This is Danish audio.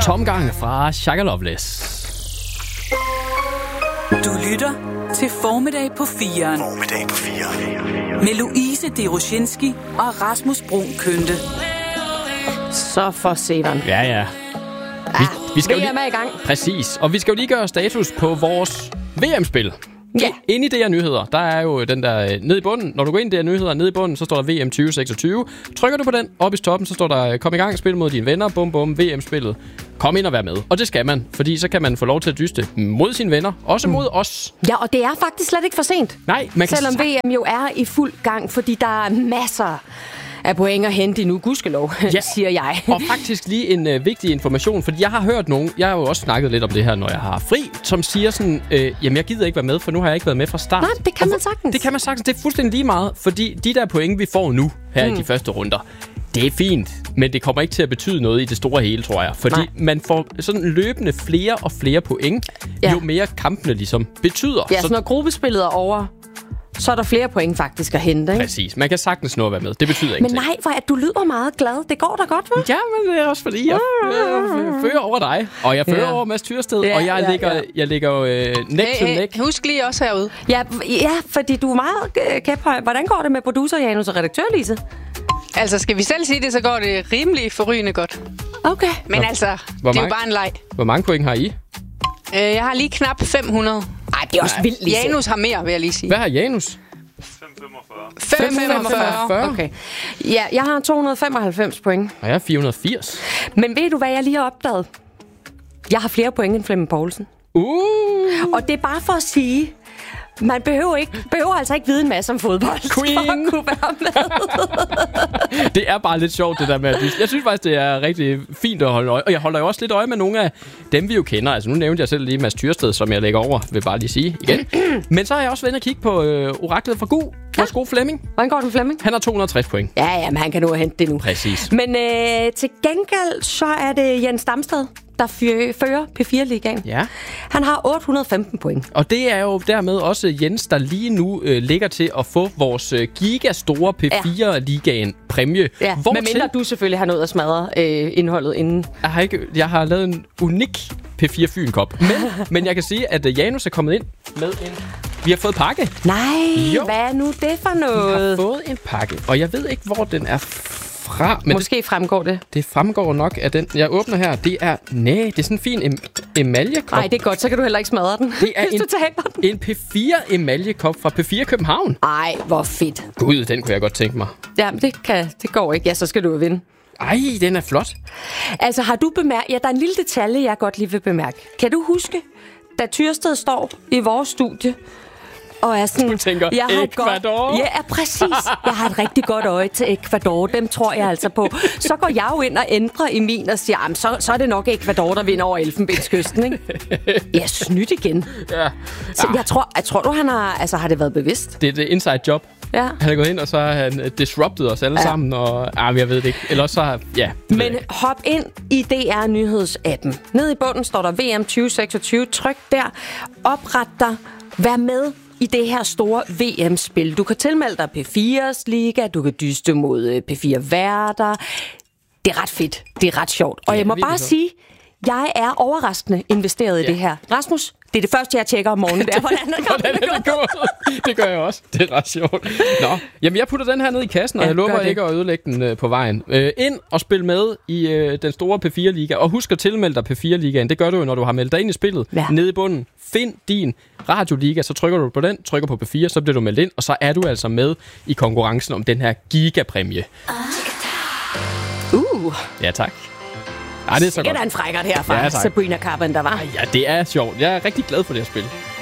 Tomgang fra Shaka Loveless. Du lytter til Formiddag på 4'eren. Formiddag på 4'eren. Med Louise Deroshinski og Rasmus Bruun Kønte. Så for severen. Ja. Vi skal jo lige... VM er i gang. Præcis. Og vi skal jo lige gøre status på vores VM-spil. Ja. Inde i det her nyheder, der er jo den der nede i bunden. Når du går ind i det her nyheder nede i bunden, så står der VM 2026. Trykker du på den, op i toppen, så står der kom i gang, spil mod dine venner, bum bum, VM-spillet. Kom ind og vær med. Og det skal man, fordi så kan man få lov til at dyste mod sine venner, også mod os. Ja, og det er faktisk slet ikke for sent. Nej, man kan selvom VM jo er i fuld gang, fordi der er masser af point at hente nu, gudskelov, siger jeg. Og faktisk lige en vigtig information, fordi jeg har hørt nogen, jeg har jo også snakket lidt om det her, når jeg har fri, som siger sådan, jamen jeg gider ikke være med, for nu har jeg ikke været med fra start. Nej, det kan man sagtens. Det kan man sagtens, det er fuldstændig lige meget, fordi de der point, vi får nu, her i de første runder, det er fint, men det kommer ikke til at betyde noget i det store hele, tror jeg. Fordi man får sådan løbende flere og flere point, jo mere kampene ligesom betyder. Ja, så når gruppespillet er over, så er der flere point faktisk at hente, ikke? Præcis. Man kan sagtens nå at være med. Det betyder ingenting. Men nej, hvor du lyder meget glad. Det går da godt, hva'? Ja, men det er også fordi, jeg fører over dig. Og jeg fører over Mads Tyrsted. Og jeg ligger jo neck to neck. Husk lige også herude. Ja, fordi du er meget kæphøj. Hvordan går det med producer Janus og redaktør Lise? Altså, skal vi selv sige det, så går det rimelig forrygende godt. Okay. Men altså, det er jo bare en leg. Hvor mange point har I? Jeg har lige knap 500. Ej, det er også vildt, Lise. Janus har mere, vil jeg lige sige. Hvad har Janus? 545. Okay. Ja, jeg har 295 point. Og jeg har 480. Men ved du, hvad jeg lige har opdaget? Jeg har flere point end Flemming Poulsen. Og det er bare for at sige... Man behøver altså ikke vide en masse om fodbold. Queen. For at kunne være med. Det er bare lidt sjovt, det der med at jeg synes faktisk, det er rigtig fint at holde øje. Og jeg holder jo også lidt øje med nogle af dem, vi jo kender. Altså nu nævnte jeg selv lige Mads Tyrsted, som jeg lægger over, vil bare lige sige igen. Men så har jeg også været inde og kigge på oraklet fra Gu. Vores gode Flemming. Hvordan går det med Flemming? Han har 260 point. Ja, men han kan nå at hente det nu. Præcis. Men til gengæld, så er det Jens Damsted, der fører P4-ligaen. Ja. Han har 815 point. Og det er jo dermed også Jens, der lige nu ligger til at få vores gigastore P4-ligaen præmie. Ja, medmindre du selvfølgelig har nået at smadre indholdet inden. Jeg har lavet en unik P4 Fyn-kop. Men jeg kan sige, at Janus er kommet ind med en... Vi har fået pakke. Nej, hvad er nu det for noget? Vi har fået en pakke, og jeg ved ikke, hvor den er fra. Men måske fremgår det. Det fremgår nok af den. Jeg åbner her. Det er sådan en fin emaljekop. Nej, det er godt. Så kan du heller ikke smadre den. Det er en P4 emaljekop fra P4 København. Ej, hvor fedt. Gud, den kunne jeg godt tænke mig. Ja, men det går ikke. Ja, så skal du jo vinde. Ej, den er flot. Altså, har du bemærket... Ja, der er en lille detalje, jeg godt lige vil bemærke. Kan du huske, da Tyrsted står i vores studie... Og er sådan, du tænker, Ecuador? Ja, præcis. Jeg har et rigtig godt øje til Ecuador. Dem tror jeg altså på. Så går jeg jo ind og ændrer i min og siger, så er det nok Ecuador, der vinder over Elfenbenskysten, ikke? Ja, snydt igen. Ja. Så jeg tror du, han har det været bevidst? Det er et inside job. Ja. Han er gået ind, og så har han disrupted os alle sammen. Og jeg ved det ikke. Eller så men hop ind i DR Nyheds-appen. Nede i bunden står der VM 2026. Tryk der. Opret dig. Vær med i det her store VM-spil. Du kan tilmelde dig P4's liga, du kan dyste mod P4-værter. Det er ret fedt. Det er ret sjovt. Og jeg må bare sige, jeg er overraskende investeret i det her. Rasmus, det er det første, jeg tjekker om morgenen. Hvordan er det gået? Det gør jeg også. Det er ret sjovt. Nå, jamen jeg putter den her ned i kassen, og jeg lover ikke at ødelægge den på vejen. Ind og spil med i den store P4-liga. Og husk at tilmelde dig P4-ligaen. Det gør du jo, når du har meldt dig ind i spillet. Ja. Nede i bunden. Find din radioliga, så trykker du på den, trykker på P4, så bliver du meldt ind, og så er du altså med i konkurrencen om den her gigapræmie. Ja, tak. Ja, det er så godt. Det er da en frækkert her fra Sabrina Carpenter, var. Ja, det er sjovt. Jeg er rigtig glad for det her spil.